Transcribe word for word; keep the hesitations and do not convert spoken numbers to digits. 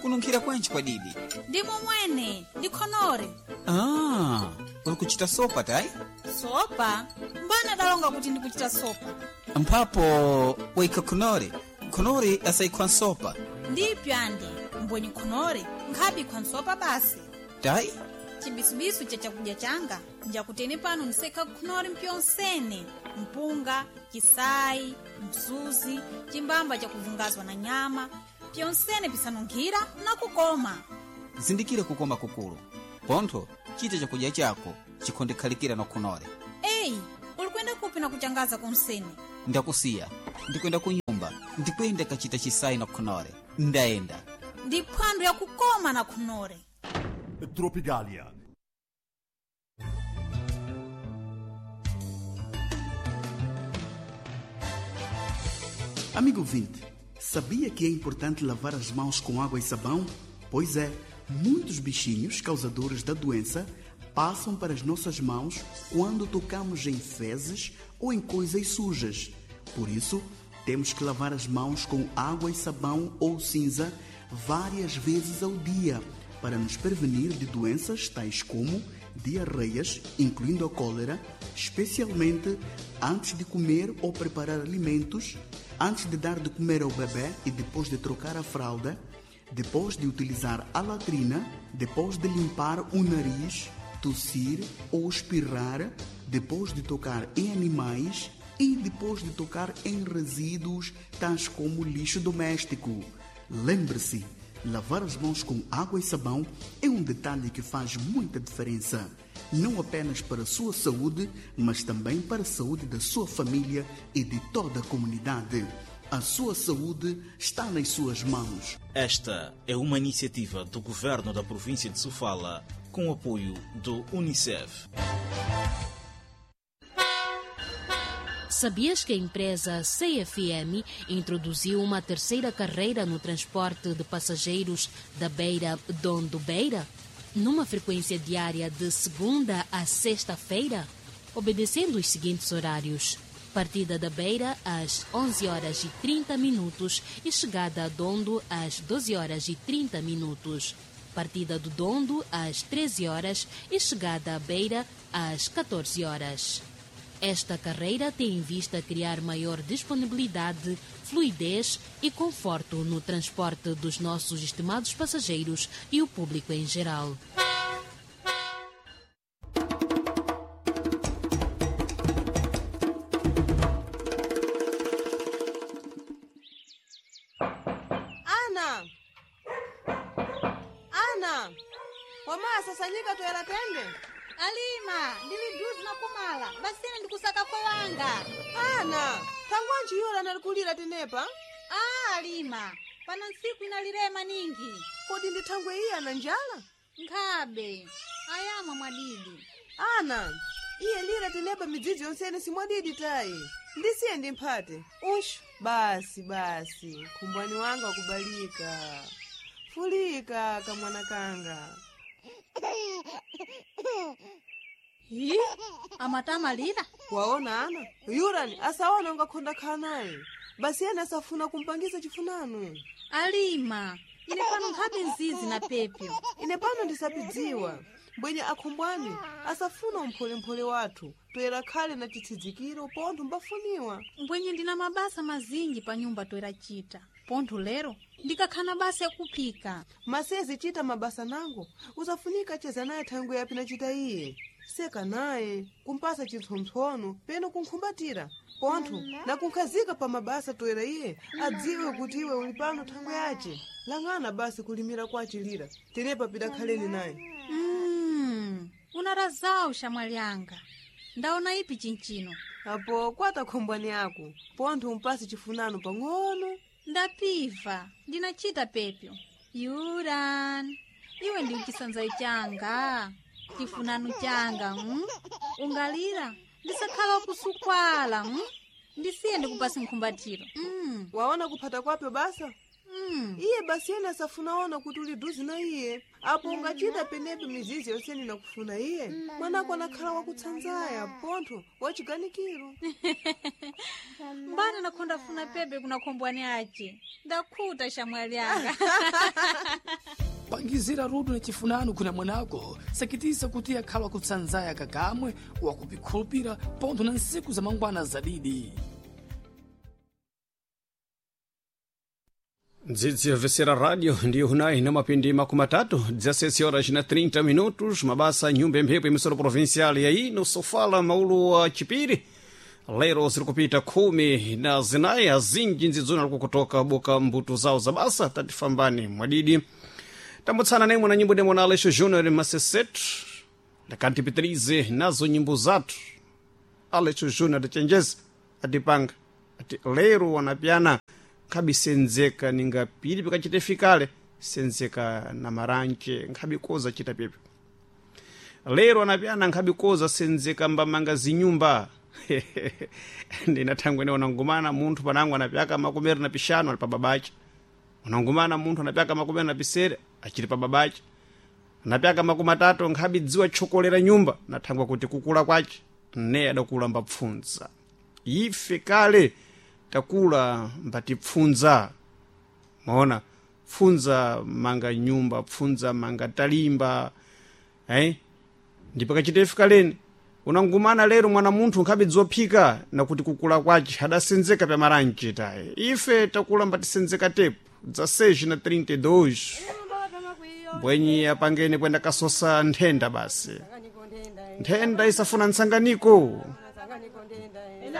kununkhira kwanji kwa didi? Ndimo mwene ndikhonore. Ah, uli kuchita sopa tayi? Sopa? Mbana dalonga kuti ndikuchita sopa. Mphapo waika khonore khonore asayikhwa sopa. Ndipyo andi mbweni khonore nkhapi khwa sopa basi. Tayi? Chibisubisu cha chakudya changa njakutene pano niseka khonore mpyonsene, mpunga, chisai, msuzi, chimbamba chakuvungazwa na nyama, pyonsene pisanunkhira na kukoma. Zindikire kukoma kukulu. Pontho chita chakudya chako chikhondekhalikira na khonore. Eyi, ulikwenda kupi na kuchangaza kumsene? Ndakusiya ndikwenda kunyumba ndikwenda kachita chisai na khonore. Ndaenda ndi phwando ya kukoma na khonore. Tropicalia. Amigo ouvinte, sabia que é importante lavar as mãos com água e sabão? Pois é, muitos bichinhos causadores da doença passam para as nossas mãos quando tocamos em fezes ou em coisas sujas. Por isso, temos que lavar as mãos com água e sabão ou cinza várias vezes ao dia para nos prevenir de doenças tais como diarreias, incluindo a cólera, especialmente antes de comer ou preparar alimentos, antes de dar de comer ao bebê e depois de trocar a fralda, depois de utilizar a latrina, depois de limpar o nariz, tossir ou espirrar, depois de tocar em animais e depois de tocar em resíduos tais como lixo doméstico. Lembre-se, lavar as mãos com água e sabão é um detalhe que faz muita diferença. Não apenas para a sua saúde, mas também para a saúde da sua família e de toda a comunidade. A sua saúde está nas suas mãos. Esta é uma iniciativa do Governo da província de Sofala, com o apoio do Unicef. Sabias que a empresa C F M introduziu uma terceira carreira no transporte de passageiros da Beira-Dondo-Beira? Numa frequência diária de segunda a sexta-feira, obedecendo os seguintes horários: partida da Beira às onze horas e trinta minutos e chegada a Dondo às doze horas e trinta minutos. Partida do Dondo às treze horas e chegada à Beira às catorze horas. Esta carreira tem em vista criar maior disponibilidade, fluidez e conforto no transporte dos nossos estimados passageiros e o público em geral. Ana! Ana! Wamasa sanyika toera tende? Alima, ndiliduzi na kumala, basine ndikusaka kwa wanga. Ana, tangwanji yura nalikulira tenepa? Ah, Alima, pana nsiku inalirema ningi. Kodi ndithangwe iya na njala? Nkhabe, ayama mwadidi. Ana, iye lira tenepa midzidzi yonsene si mwadidi tayi. Ndisiye ndimphate. Ushu, basi basi, khumbwani wanga wakubalika. Fulika kamwana kanga. Hi, amatama lila? Waona Ana, yurani asaona ungakhonda khanaye. Basi yena asafuna kumpangisa chifunano. Alima, ine pano nkhabe nzizi na pepyo. Ine pano ndisapidziwa. Bwenye akhumbwani asafuna umphole-mphole wathu toera khale na chithidzikiro pontho mbafuniwa. Mbwenye ndina mabasa mazingi pa nyumba toera chita. Pontho lero ndikakhana basa yakuphika. Masezi chita mabasa nango usafunika cheza naye thangwe yapi na chita iye. Seka naye kumpasa chintsontsono peno kunkhumbatira. Pontho na kunkhazika pa mabasa toera iye adziwe kuti iwe uli pano thangwe yace. Lang'ana basi kulimira kwa chilira tenepa pidakhaleni naye. Mm, unarazau shamwali yanga. Ndaona ipi chinchino? Apo kwata khombwani yako. Pontho umpasi chifunano pang'ono. Ndapiva, ndinachita pepyo. Yuran, iwe ndi chisanza changa. Chifunano changa, mm? Ungalira, ndisakhala kusukwala, mm? Ndisiye ndikupasi nkhumbatiro. Mm. Waona kuphata kwapyo basa? mm. iye basi ena safunaona kuti uli duzi na iye apo ungachita penepe mizizi yonseni na kufuna iye mwanako anakhala wakutsanzaya pontho wachiganikiro mbana nakhonda funa pepe kuna khombwani ace ndakhuta shamwali anga pangizira rudu na chifunano kuna mwanako sakitisa kuti akhala wakutsanzaya kakamwe wakupikhulupira pontho na nsiku za mangwana zadidi. Ndzidzi yovesera radio ndiyo hunayi na mapindi makumi atatu dezessete horas na trinta minutos mabasa nyumba mphepo emissora provincial yayi no sofala maulu wa chipiri lero ziri kupita khumi na zinayi azinji ndzidzona liko kutoka boka mbuto zawo za basa tatifambani mwadidi tambutsana nemo na nyimbo demo na Aleixo Júnior Maceseto dakantipitirize nazo nyimbo zatu Aleixo Júnior adachenjeza adipanga ati lero wanapiana nkhabi senzeka ninga pili pikachite fikale senzeka na maranche nkhabi koza chita pepe lero anapiana nkhabi koza senzeka mbamanga zinyumba ndinathangwe ne unangumana munthu panango anapyaka makumeri na pishano ali pa babache unangumana munthu anapyaka makumeri na pisere achili pa babache anapyaka makumi atatu nkhabi dziwa chokolera nyumba nathangwa kuti kukula kwache ne adakula mbapfunza ife kale takula mbati pfunza maona pfunza manga nyumba pfunza manga talimba eh ndipo kachitefika leni unangumana lero mwana munthu nkhabi zophika na kuti kukula kwache hadasenzeka pa maranche taye ife takula mbati senzeka tepu za seis na trinta e dois bwenyi apangene kwenda kasosa nthenda basi nthenda isafuna nsanganiko